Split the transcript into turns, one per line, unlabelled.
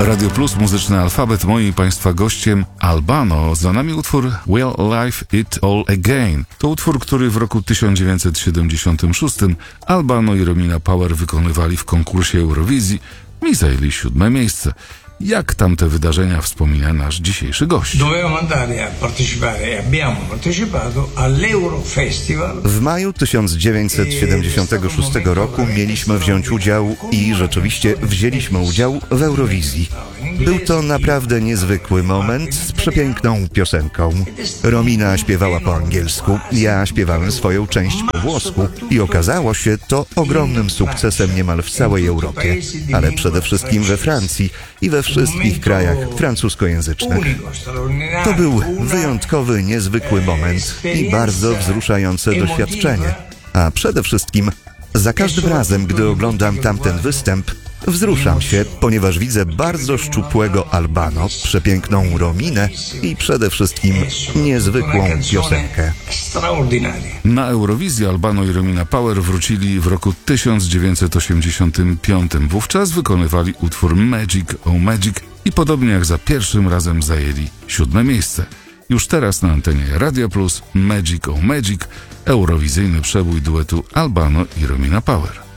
Radio Plus, muzyczny alfabet. Moim i Państwa gościem Albano. Za nami utwór Will Life It All Again. To utwór, który w roku 1976 Albano i Romina Power wykonywali w konkursie Eurowizji i zajęli 7. miejsce. Jak tamte wydarzenia wspomina nasz dzisiejszy gość?
W maju 1976 roku mieliśmy wziąć udział i rzeczywiście wzięliśmy udział w Eurowizji. Był to naprawdę niezwykły moment z przepiękną piosenką. Romina śpiewała po angielsku, ja śpiewałem swoją część po włosku i okazało się to ogromnym sukcesem niemal w całej Europie, ale przede wszystkim we Francji i we wszystkich krajach francuskojęzycznych. To był wyjątkowy, niezwykły moment i bardzo wzruszające doświadczenie. A przede wszystkim za każdym razem, gdy oglądam tamten występ, wzruszam się, ponieważ widzę bardzo szczupłego Albano, przepiękną Rominę i przede wszystkim niezwykłą piosenkę.
Na Eurowizję Albano i Romina Power wrócili w roku 1985. Wówczas wykonywali utwór Magic oh Magic i podobnie jak za pierwszym razem zajęli 7. miejsce. Już teraz na antenie Radia Plus Magic oh Magic, eurowizyjny przebój duetu Albano i Romina Power.